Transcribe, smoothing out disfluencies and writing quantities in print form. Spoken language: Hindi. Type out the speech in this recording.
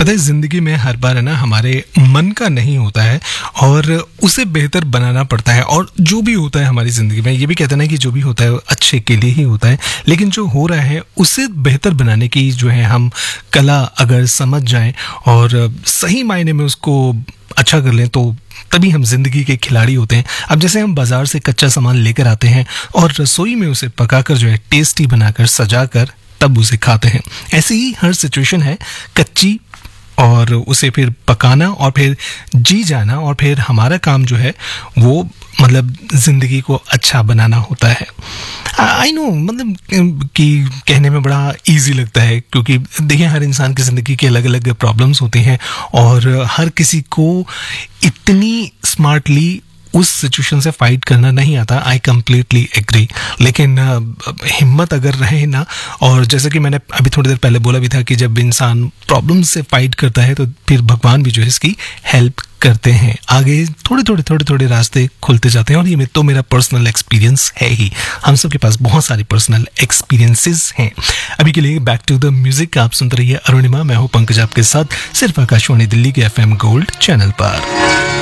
पता है जिंदगी में हर बार है ना हमारे मन का नहीं होता है और उसे बेहतर बनाना पड़ता है। और जो भी होता है हमारी जिंदगी में, ये भी कहते हैं ना कि जो भी होता है वो अच्छे के लिए ही होता है, लेकिन जो हो रहा है उसे बेहतर बनाने की जो है हम कला अगर समझ जाएं और सही मायने में उसको अच्छा कर लें तो तभी हम जिंदगी के खिलाड़ी होते हैं। अब जैसे हम बाजार से कच्चा सामान लेकर आते हैं और रसोई में उसे पकाकर जो है टेस्टी बनाकर सजाकर तब उसे खाते हैं, ऐसे ही हर सिचुएशन है कच्ची और उसे फिर पकाना और फिर जी जाना और फिर हमारा काम जो है वो मतलब जिंदगी को अच्छा बनाना होता है। आई नो मतलब कि कहने में बड़ा इजी लगता है क्योंकि देखिए हर इंसान की ज़िंदगी के अलग अलग प्रॉब्लम्स होते हैं और हर किसी को इतनी स्मार्टली उस सिचुएशन से फाइट करना नहीं आता। आई कम्प्लीटली एग्री, लेकिन हिम्मत अगर रहे ना, और जैसे कि मैंने अभी थोड़ी देर पहले बोला भी था कि जब इंसान प्रॉब्लम से फाइट करता है तो फिर भगवान भी जो है इसकी हेल्प करते हैं। आगे थोड़े रास्ते खुलते जाते हैं और ये तो मेरा पर्सनल एक्सपीरियंस है ही। हम सब के पास बहुत सारी पर्सनल एक्सपीरियंसेस हैं। अभी के लिए बैक टू द म्यूजिक, आप सुनते रहिए अरुणिमा, मैं हूँ पंकज आपके साथ सिर्फ आकाशवाणी दिल्ली के FM गोल्ड चैनल पर।